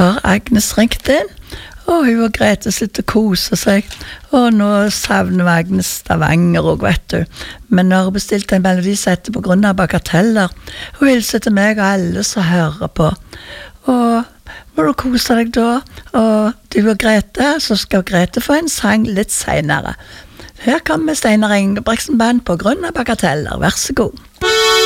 har Agnes ringt inn, og hun og Grete sitter og koser seg, og nå savner Agnes Stavanger også, vet du. Men når hun bestilte en melodisette på grunn av bagateller, hun hilser til meg og alle som hører på. Og må du kose deg da, og du og Grete, så skal Grete få en sang litt senere. Her kommer Steinar Engebretsen Band på grunn av bagateller, vær så god.